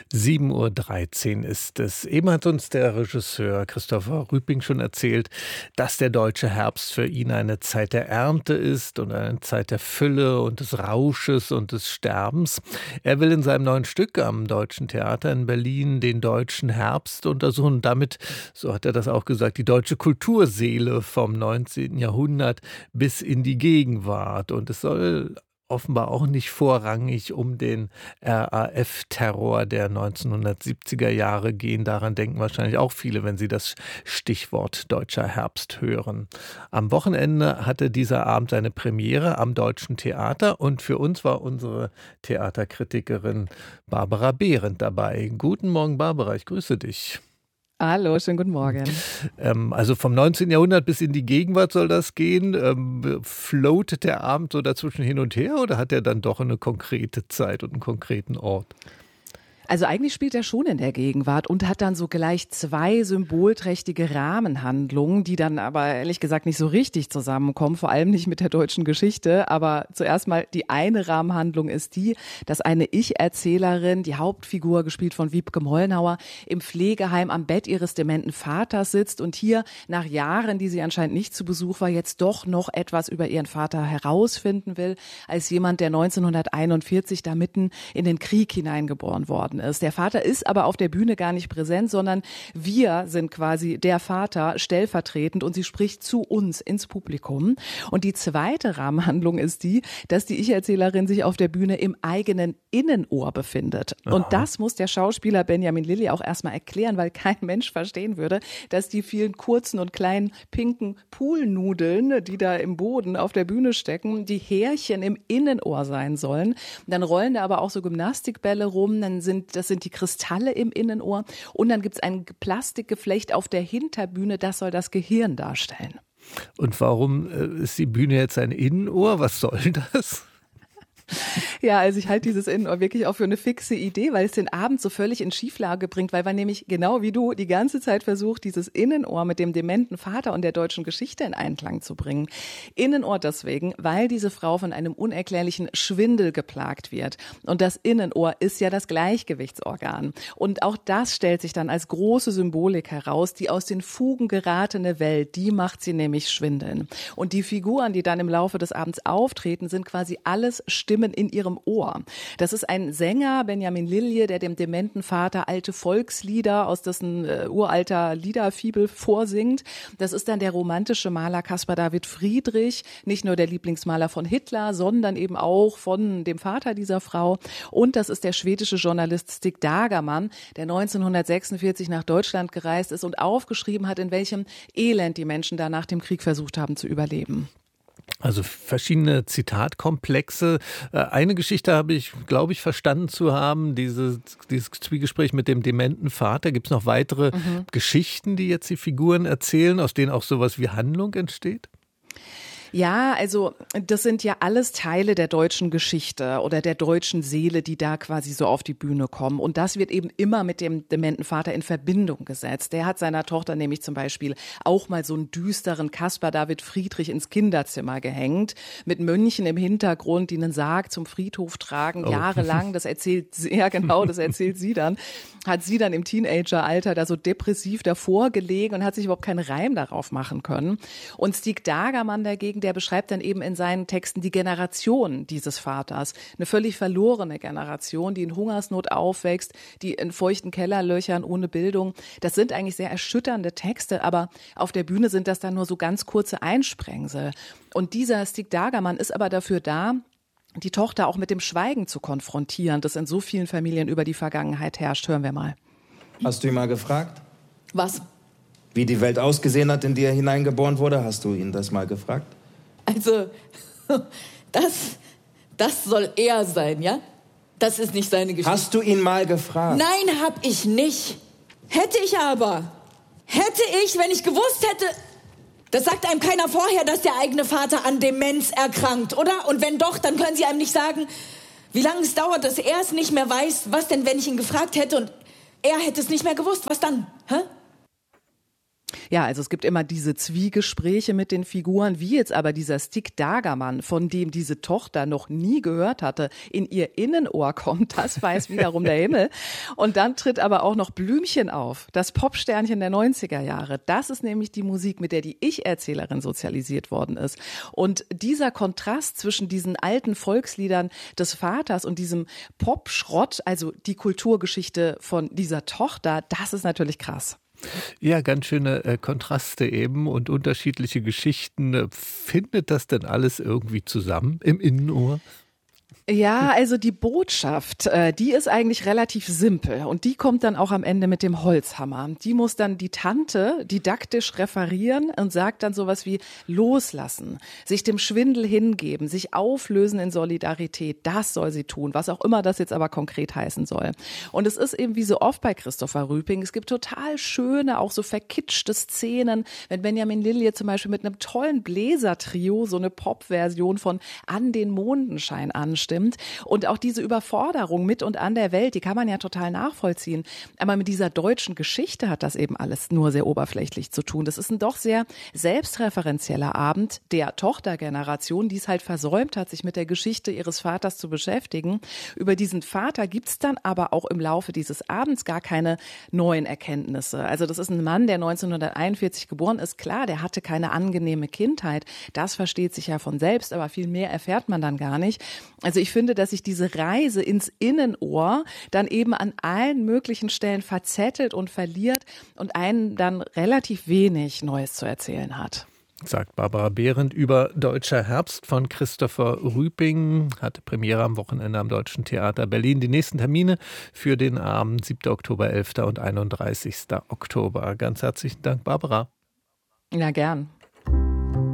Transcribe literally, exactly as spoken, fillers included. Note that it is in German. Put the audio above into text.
sieben Uhr dreizehn ist es. Eben hat uns der Regisseur Christopher Rüping schon erzählt, dass der deutsche Herbst für ihn eine Zeit der Ernte ist und eine Zeit der Fülle und des Rausches und des Sterbens. Er will in seinem neuen Stück am Deutschen Theater in Berlin den deutschen Herbst untersuchen und damit, so hat er das auch gesagt, die deutsche Kulturseele vom neunzehnten Jahrhundert bis in die Gegenwart. Und es soll offenbar auch nicht vorrangig um den R A F-Terror der neunzehnhundertsiebziger Jahre gehen. Daran denken wahrscheinlich auch viele, wenn sie das Stichwort Deutscher Herbst hören. Am Wochenende hatte dieser Abend seine Premiere am Deutschen Theater und für uns war unsere Theaterkritikerin Barbara Behrendt dabei. Guten Morgen, Barbara, ich grüße dich. Hallo, schönen guten Morgen. Ähm, also vom neunzehnten Jahrhundert bis in die Gegenwart soll das gehen. Ähm, floatet der Abend so dazwischen hin und her oder hat er dann doch eine konkrete Zeit und einen konkreten Ort? Also eigentlich spielt er schon in der Gegenwart und hat dann so gleich zwei symbolträchtige Rahmenhandlungen, die dann aber ehrlich gesagt nicht so richtig zusammenkommen, vor allem nicht mit der deutschen Geschichte. Aber zuerst mal die eine Rahmenhandlung ist die, dass eine Ich-Erzählerin, die Hauptfigur gespielt von Wiebke Mollnauer, im Pflegeheim am Bett ihres dementen Vaters sitzt und hier nach Jahren, die sie anscheinend nicht zu Besuch war, jetzt doch noch etwas über ihren Vater herausfinden will, als jemand, der neunzehnhunderteinundvierzig da mitten in den Krieg hineingeboren worden ist. Der Vater ist aber auf der Bühne gar nicht präsent, sondern wir sind quasi der Vater stellvertretend und sie spricht zu uns ins Publikum. Und die zweite Rahmenhandlung ist die, dass die Ich-Erzählerin sich auf der Bühne im eigenen Innenohr befindet. Aha. Und das muss der Schauspieler Benjamin Lilly auch erstmal erklären, weil kein Mensch verstehen würde, dass die vielen kurzen und kleinen pinken Poolnudeln, die da im Boden auf der Bühne stecken, die Härchen im Innenohr sein sollen. Dann rollen da aber auch so Gymnastikbälle rum, dann sind das sind die Kristalle im Innenohr und dann gibt es ein Plastikgeflecht auf der Hinterbühne, das soll das Gehirn darstellen. Und warum ist die Bühne jetzt ein Innenohr? Was soll das? Ja, also ich halte dieses Innenohr wirklich auch für eine fixe Idee, weil es den Abend so völlig in Schieflage bringt, weil man nämlich genau wie du die ganze Zeit versucht, dieses Innenohr mit dem dementen Vater und der deutschen Geschichte in Einklang zu bringen. Innenohr deswegen, weil diese Frau von einem unerklärlichen Schwindel geplagt wird. Und das Innenohr ist ja das Gleichgewichtsorgan. Und auch das stellt sich dann als große Symbolik heraus, die aus den Fugen geratene Welt, die macht sie nämlich schwindeln. Und die Figuren, die dann im Laufe des Abends auftreten, sind quasi alles Stimmen in ihrem Ohr. Das ist ein Sänger, Benjamin Lilly, der dem dementen Vater alte Volkslieder aus dessen äh, uralter Liederfibel vorsingt. Das ist dann der romantische Maler Caspar David Friedrich, nicht nur der Lieblingsmaler von Hitler, sondern eben auch von dem Vater dieser Frau. Und das ist der schwedische Journalist Stig Dagerman, der neunzehnhundertsechsundvierzig nach Deutschland gereist ist und aufgeschrieben hat, in welchem Elend die Menschen da nach dem Krieg versucht haben zu überleben. Also verschiedene Zitatkomplexe. Eine Geschichte habe ich, glaube ich, verstanden zu haben, diese, dieses Zwiegespräch mit dem dementen Vater. Gibt es noch weitere mhm. Geschichten, die jetzt die Figuren erzählen, aus denen auch sowas wie Handlung entsteht? Ja, also das sind ja alles Teile der deutschen Geschichte oder der deutschen Seele, die da quasi so auf die Bühne kommen. Und das wird eben immer mit dem dementen Vater in Verbindung gesetzt. Der hat seiner Tochter nämlich zum Beispiel auch mal so einen düsteren Caspar David Friedrich ins Kinderzimmer gehängt, mit Mönchen im Hintergrund, die einen Sarg zum Friedhof tragen, oh. jahrelang. Das erzählt sie, ja genau, das erzählt sie dann. Hat sie dann im Teenageralter da so depressiv davor gelegen und hat sich überhaupt keinen Reim darauf machen können. Und Stig Dagerman dagegen, der beschreibt dann eben in seinen Texten die Generation dieses Vaters. Eine völlig verlorene Generation, die in Hungersnot aufwächst, die in feuchten Kellerlöchern ohne Bildung. Das sind eigentlich sehr erschütternde Texte, aber auf der Bühne sind das dann nur so ganz kurze Einsprengsel. Und dieser Stig Dagerman ist aber dafür da, die Tochter auch mit dem Schweigen zu konfrontieren, das in so vielen Familien über die Vergangenheit herrscht. Hören wir mal. Hast du ihn mal gefragt? Was? Wie die Welt ausgesehen hat, in die er hineingeboren wurde? Hast du ihn das mal gefragt? Also, das, das soll er sein, ja? Das ist nicht seine Geschichte. Hast du ihn mal gefragt? Nein, hab ich nicht. Hätte ich aber. Hätte ich, wenn ich gewusst hätte... Das sagt einem keiner vorher, dass der eigene Vater an Demenz erkrankt, oder? Und wenn doch, dann können Sie einem nicht sagen, wie lange es dauert, dass er es nicht mehr weiß. Was denn, wenn ich ihn gefragt hätte und er hätte es nicht mehr gewusst? Was dann? Hä? Ja, also es gibt immer diese Zwiegespräche mit den Figuren, wie jetzt aber dieser Stig Dagermann, von dem diese Tochter noch nie gehört hatte, in ihr Innenohr kommt, das weiß wiederum der Himmel. Und dann tritt aber auch noch Blümchen auf, das Popsternchen der neunziger Jahre. Das ist nämlich die Musik, mit der die Ich-Erzählerin sozialisiert worden ist. Und dieser Kontrast zwischen diesen alten Volksliedern des Vaters und diesem Pop-Schrott, also die Kulturgeschichte von dieser Tochter, das ist natürlich krass. Ja, ganz schöne äh, Kontraste eben und unterschiedliche Geschichten. Findet das denn alles irgendwie zusammen im Innenohr? Ja, also die Botschaft, äh, die ist eigentlich relativ simpel und die kommt dann auch am Ende mit dem Holzhammer. Die muss dann die Tante didaktisch referieren und sagt dann sowas wie loslassen, sich dem Schwindel hingeben, sich auflösen in Solidarität. Das soll sie tun, was auch immer das jetzt aber konkret heißen soll. Und es ist eben wie so oft bei Christopher Rüping, es gibt total schöne, auch so verkitschte Szenen, wenn Benjamin Lilje zum Beispiel mit einem tollen Bläsertrio so eine Pop-Version von An den Mondenschein anstimmt. Und auch diese Überforderung mit und an der Welt, die kann man ja total nachvollziehen. Aber mit dieser deutschen Geschichte hat das eben alles nur sehr oberflächlich zu tun. Das ist ein doch sehr selbstreferenzieller Abend der Tochtergeneration, die es halt versäumt hat, sich mit der Geschichte ihres Vaters zu beschäftigen. Über diesen Vater gibt es dann aber auch im Laufe dieses Abends gar keine neuen Erkenntnisse. Also das ist ein Mann, der neunzehnhunderteinundvierzig geboren ist. Klar, der hatte keine angenehme Kindheit. Das versteht sich ja von selbst, aber viel mehr erfährt man dann gar nicht. Also ich finde, dass sich diese Reise ins Innenohr dann eben an allen möglichen Stellen verzettelt und verliert und einen dann relativ wenig Neues zu erzählen hat. Sagt Barbara Behrendt über Deutscher Herbst von Christopher Rüping. Hatte Premiere am Wochenende am Deutschen Theater Berlin. Die nächsten Termine für den Abend siebter Oktober, elfter und einunddreißigster Oktober. Ganz herzlichen Dank, Barbara. Ja, gern.